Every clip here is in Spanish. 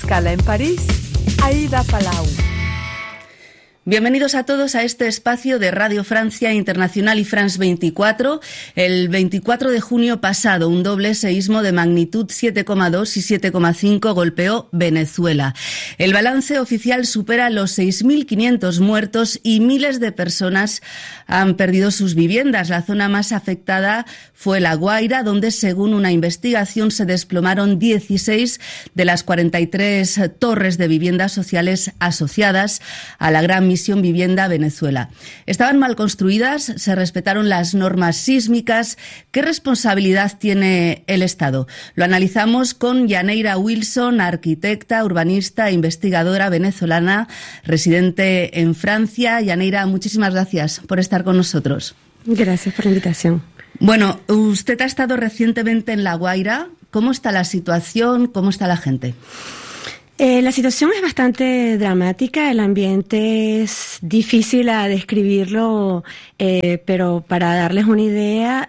escala en París, Aida Palau. Bienvenidos a todos a este espacio de Radio Francia Internacional y France 24. El 24 de junio pasado, un doble seísmo de magnitud 7,2 y 7,5 golpeó Venezuela. El balance oficial supera los 6.500 muertos y miles de personas han perdido sus viviendas. La zona más afectada fue La Guaira, donde, según una investigación, se desplomaron 16 de las 43 torres de viviendas sociales asociadas a la Gran Misión Vivienda Venezuela. Estaban mal construidas, se respetaron las normas sísmicas. ¿Qué responsabilidad tiene el Estado? Lo analizamos con Yaneira Wilson, arquitecta, urbanista e investigadora venezolana, residente en Francia. Yaneira, muchísimas gracias por estar con nosotros. Gracias por la invitación. Bueno, usted ha estado recientemente en La Guaira. ¿Cómo está la situación? ¿Cómo está la gente? La situación es bastante dramática, el ambiente es difícil a describirlo, pero para darles una idea,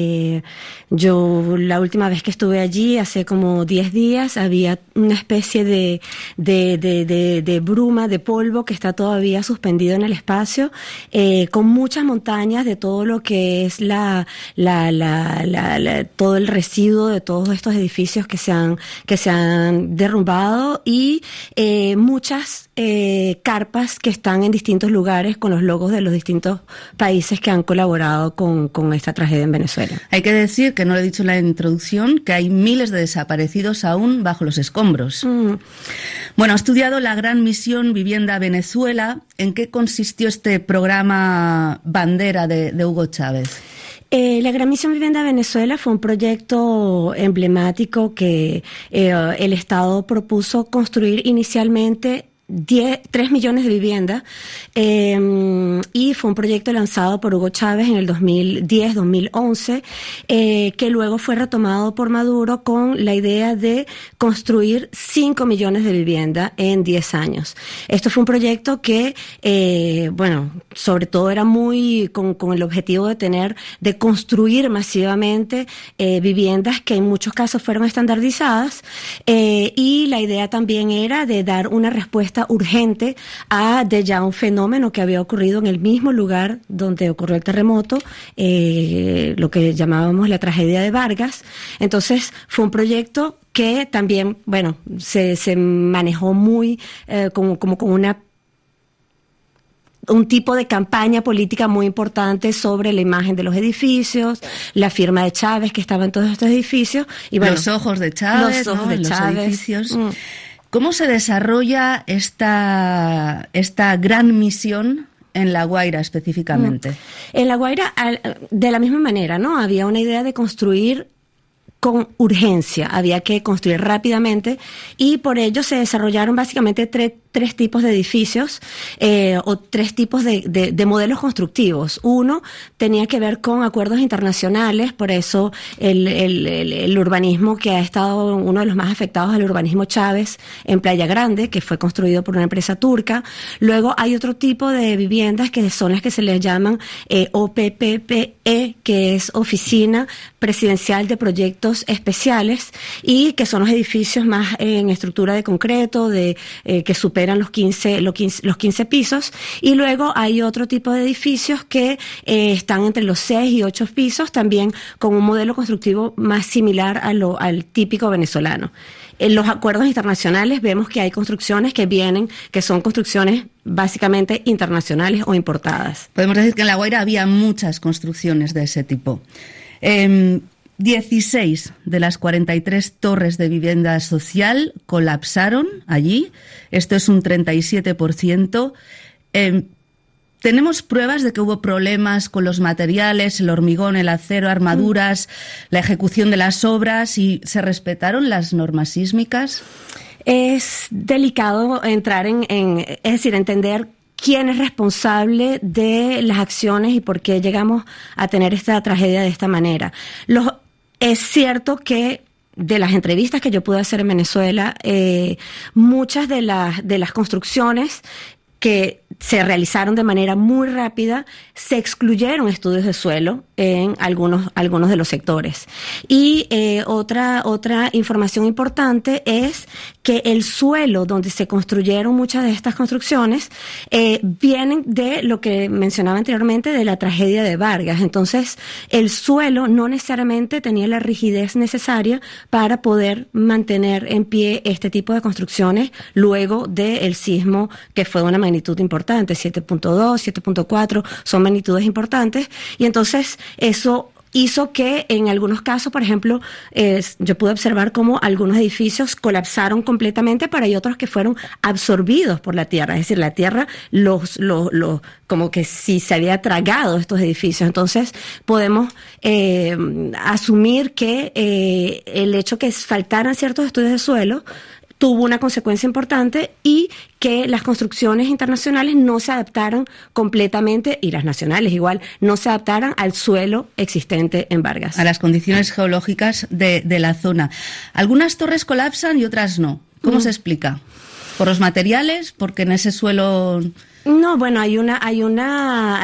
yo la última vez que estuve allí, hace como 10 días, había una especie de bruma, de polvo que está todavía suspendido en el espacio, con muchas montañas de todo lo que es todo el residuo de todos estos edificios que se han derrumbado, y muchas carpas que están en distintos lugares con los logos de los distintos países que han colaborado con esta tragedia en Venezuela. Hay que decir, que no lo he dicho en la introducción, que hay miles de desaparecidos aún bajo los escombros. Bueno, ha estudiado la Gran Misión Vivienda Venezuela. ¿En qué consistió este programa bandera de Hugo Chávez? La Gran Misión Vivienda Venezuela fue un proyecto emblemático que el Estado propuso construir inicialmente 3 millones de viviendas, y fue un proyecto lanzado por Hugo Chávez en el 2010-2011, que luego fue retomado por Maduro con la idea de construir 5 millones de viviendas en 10 años. Esto fue un proyecto que, sobre todo era muy con el objetivo de construir masivamente viviendas que en muchos casos fueron estandarizadas, y la idea también era de dar una respuesta urgente a ya un fenómeno que había ocurrido en el mismo lugar donde ocurrió el terremoto, lo que llamábamos la tragedia de Vargas. Entonces fue un proyecto que también, se manejó muy como con un tipo de campaña política muy importante sobre la imagen de los edificios, la firma de Chávez que estaba en todos estos edificios. Y los ojos de Chávez, los ojos de Chávez. Los edificios. ¿Cómo se desarrolla esta gran misión en La Guaira específicamente? En La Guaira, de la misma manera, ¿no? Había una idea de construir con urgencia, había que construir rápidamente, y por ello se desarrollaron básicamente tres tipos de edificios, o 3 tipos de modelos constructivos. Uno tenía que ver con acuerdos internacionales, por eso el urbanismo que ha estado, uno de los más afectados al urbanismo Chávez en Playa Grande, que fue construido por una empresa turca. Luego hay otro tipo de viviendas que son las que se les llaman OPPPE, que es Oficina Presidencial de Proyectos Especiales, y que son los edificios más en estructura de concreto, que superan los 15 pisos. Y luego hay otro tipo de edificios que están entre los 6 y 8 pisos, también con un modelo constructivo más similar al típico venezolano. En los acuerdos internacionales vemos que hay construcciones que son construcciones básicamente internacionales o importadas. Podemos decir que en La Guaira había muchas construcciones de ese tipo. 16 de las 43 torres de vivienda social colapsaron allí. Esto es un 37%. ¿Tenemos pruebas de que hubo problemas con los materiales, el hormigón, el acero, armaduras, la ejecución de las obras, y se respetaron las normas sísmicas? Es delicado entrar entender quién es responsable de las acciones y por qué llegamos a tener esta tragedia de esta manera. Es cierto que de las entrevistas que yo pude hacer en Venezuela, muchas de las construcciones que se realizaron de manera muy rápida, se excluyeron estudios de suelo en algunos de los sectores. Y otra información importante es que el suelo donde se construyeron muchas de estas construcciones vienen de lo que mencionaba anteriormente, de la tragedia de Vargas. Entonces, el suelo no necesariamente tenía la rigidez necesaria para poder mantener en pie este tipo de construcciones luego del sismo, que fue de una magnitud importante, 7.2, 7.4, son magnitudes importantes, y entonces eso hizo que en algunos casos, por ejemplo, yo pude observar cómo algunos edificios colapsaron completamente, pero hay otros que fueron absorbidos por la tierra, es decir, la tierra como que si se había tragado estos edificios. Entonces podemos asumir que el hecho que faltaran ciertos estudios de suelo tuvo una consecuencia importante, y que las construcciones internacionales no se adaptaran completamente, y las nacionales igual, no se adaptaran al suelo existente en Vargas. A las condiciones geológicas de la zona. Algunas torres colapsan y otras no. ¿Cómo se explica? ¿Por los materiales? ¿Porque en ese suelo...? No, bueno, hay una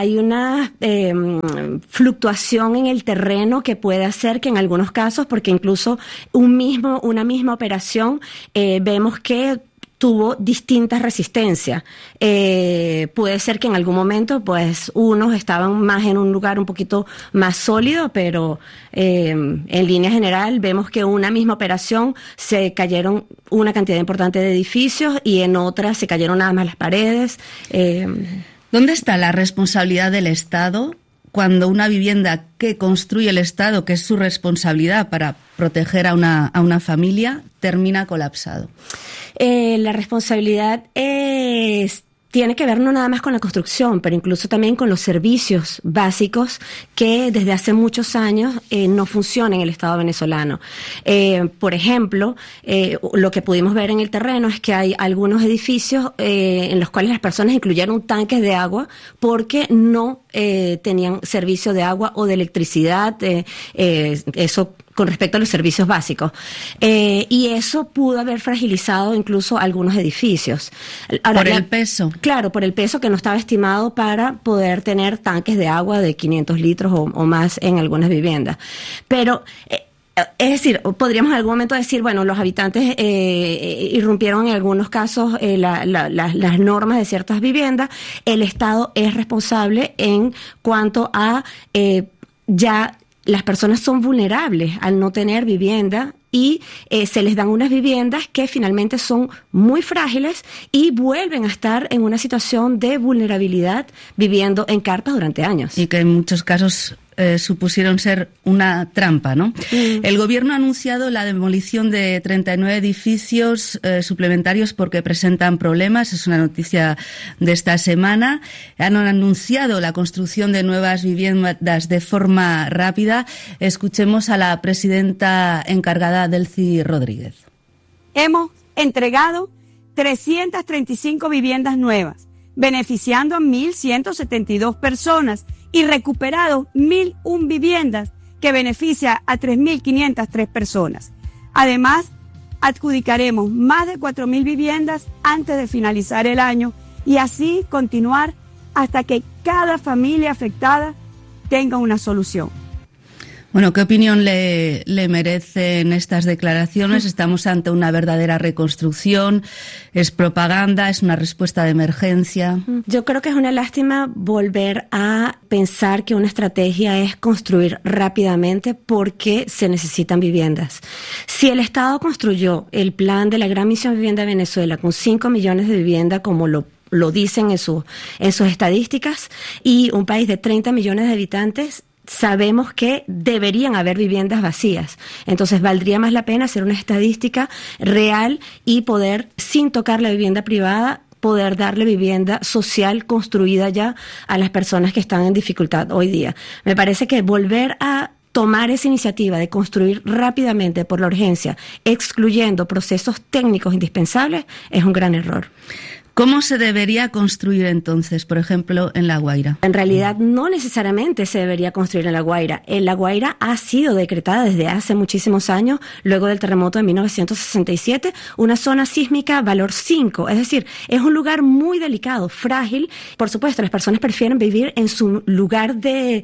fluctuación en el terreno que puede hacer que en algunos casos, porque incluso una misma operación, vemos que tuvo distintas resistencias. Puede ser que en algún momento, pues, unos estaban más en un lugar un poquito más sólido, pero en línea general vemos que una misma operación se cayeron una cantidad importante de edificios, y en otras se cayeron nada más las paredes. ¿Dónde está la responsabilidad del Estado cuando una vivienda que construye el Estado, que es su responsabilidad para proteger a una familia, termina colapsado? La responsabilidad tiene que ver no nada más con la construcción, pero incluso también con los servicios básicos que desde hace muchos años no funcionan en el Estado venezolano. Por ejemplo, lo que pudimos ver en el terreno es que hay algunos edificios en los cuales las personas incluyeron tanques de agua porque no tenían servicio de agua o de electricidad, eso con respecto a los servicios básicos. Y eso pudo haber fragilizado incluso algunos edificios. Ahora, ¿por el peso? Claro, por el peso que no estaba estimado para poder tener tanques de agua de 500 litros o más en algunas viviendas. Pero... es decir, podríamos en algún momento decir, bueno, los habitantes irrumpieron en algunos casos las normas de ciertas viviendas. El Estado es responsable en cuanto a ya las personas son vulnerables al no tener vivienda, y se les dan unas viviendas que finalmente son muy frágiles y vuelven a estar en una situación de vulnerabilidad viviendo en carpas durante años. Y que en muchos casos supusieron ser una trampa, ¿no? El gobierno ha anunciado la demolición de 39 edificios suplementarios porque presentan problemas. Es una noticia de esta semana. Han anunciado la construcción de nuevas viviendas de forma rápida. Escuchemos a la presidenta encargada, Delcy Rodríguez. Hemos entregado 335 viviendas nuevas, beneficiando a 1.172 personas, y recuperado 1.001 viviendas que beneficia a 3.503 personas. Además, adjudicaremos más de 4.000 viviendas antes de finalizar el año, y así continuar hasta que cada familia afectada tenga una solución. Bueno, ¿qué opinión le merecen estas declaraciones? ¿Estamos ante una verdadera reconstrucción? ¿Es propaganda? ¿Es una respuesta de emergencia? Yo creo que es una lástima volver a pensar que una estrategia es construir rápidamente porque se necesitan viviendas. Si el Estado construyó el plan de la Gran Misión Vivienda de Venezuela con 5 millones de viviendas, como lo dicen en sus estadísticas, y un país de 30 millones de habitantes, sabemos que deberían haber viviendas vacías. Entonces valdría más la pena hacer una estadística real y poder, sin tocar la vivienda privada, poder darle vivienda social construida ya a las personas que están en dificultad hoy día. Me parece que volver a tomar esa iniciativa de construir rápidamente por la urgencia, excluyendo procesos técnicos indispensables, es un gran error. ¿Cómo se debería construir entonces, por ejemplo, en La Guaira? En realidad no necesariamente se debería construir en La Guaira. La Guaira ha sido decretada desde hace muchísimos años, luego del terremoto de 1967, una zona sísmica valor 5. Es decir, es un lugar muy delicado, frágil. Por supuesto, las personas prefieren vivir en su lugar de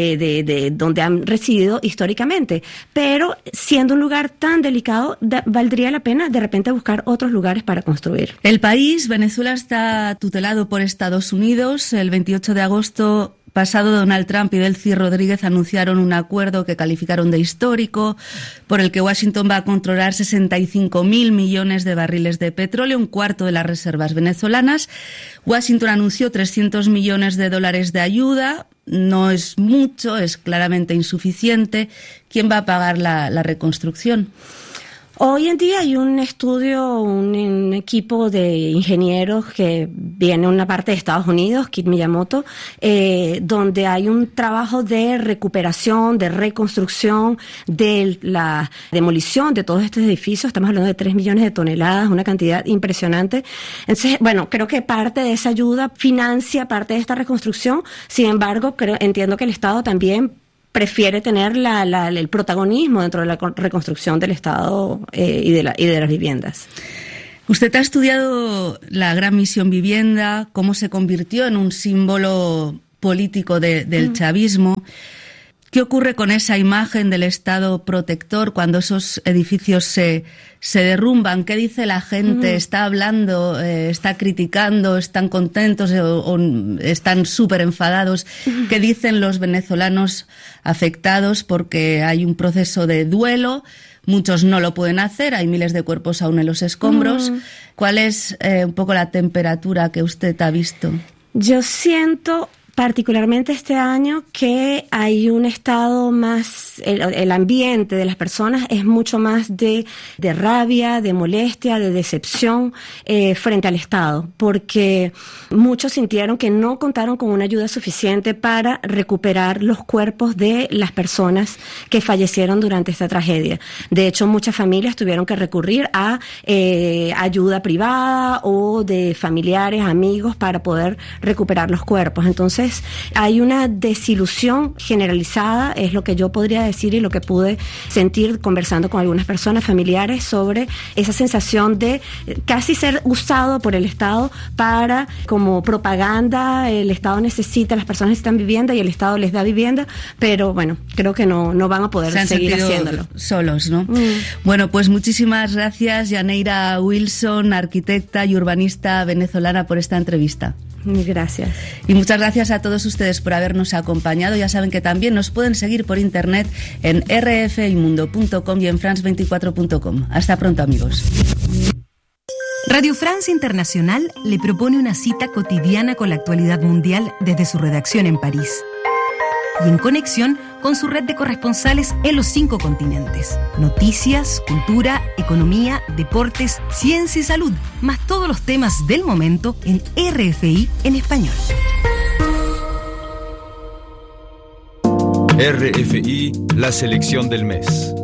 donde han residido históricamente. Pero siendo un lugar tan delicado, valdría la pena de repente buscar otros lugares para construir. El país, Venezuela, está tutelado por Estados Unidos. El 28 de agosto pasado, Donald Trump y Delcy Rodríguez anunciaron un acuerdo que calificaron de histórico, por el que Washington va a controlar 65.000 millones de barriles de petróleo, un cuarto de las reservas venezolanas. Washington anunció $300 millones de ayuda. No es mucho, es claramente insuficiente. ¿Quién va a pagar la reconstrucción? Hoy en día hay un estudio, un equipo de ingenieros que viene una parte de Estados Unidos, Kit Miyamoto, donde hay un trabajo de recuperación, de reconstrucción, de la demolición de todos estos edificios. Estamos hablando de 3 millones de toneladas, una cantidad impresionante. Entonces, bueno, creo que parte de esa ayuda financia parte de esta reconstrucción. Sin embargo, entiendo que el Estado también prefiere tener el protagonismo dentro de la reconstrucción del Estado y de las viviendas. Usted ha estudiado la Gran Misión Vivienda, cómo se convirtió en un símbolo político del chavismo. ¿Qué ocurre con esa imagen del Estado protector cuando esos edificios se derrumban? ¿Qué dice la gente? ¿Está hablando? ¿Está criticando? ¿Están contentos o están súper enfadados? ¿Qué dicen los venezolanos afectados? Porque hay un proceso de duelo. Muchos no lo pueden hacer. Hay miles de cuerpos aún en los escombros. ¿Cuál es un poco la temperatura que usted ha visto? Yo siento particularmente este año que hay un estado más, el ambiente de las personas es mucho más de rabia, de molestia, de decepción frente al Estado, porque muchos sintieron que no contaron con una ayuda suficiente para recuperar los cuerpos de las personas que fallecieron durante esta tragedia. De hecho, muchas familias tuvieron que recurrir a ayuda privada o de familiares, amigos, para poder recuperar los cuerpos. Entonces, hay una desilusión generalizada, es lo que yo podría decir y lo que pude sentir conversando con algunas personas familiares sobre esa sensación de casi ser usado por el Estado para, como propaganda, el Estado necesita, las personas necesitan vivienda y el Estado les da vivienda, pero bueno, creo que no van a poder seguir haciéndolo. Solos, ¿no? Bueno, pues muchísimas gracias, Yaneira Wilson, arquitecta y urbanista venezolana, por esta entrevista. Gracias. Y muchas gracias a todos ustedes por habernos acompañado. Ya saben que también nos pueden seguir por internet en rfimundo.com y en france24.com. Hasta pronto, amigos. Radio France Internacional le propone una cita cotidiana con la actualidad mundial desde su redacción en París y en conexión con su red de corresponsales en los 5 continentes. Noticias, cultura, economía, deportes, ciencia y salud, más todos los temas del momento en RFI en español. RFI, la selección del mes.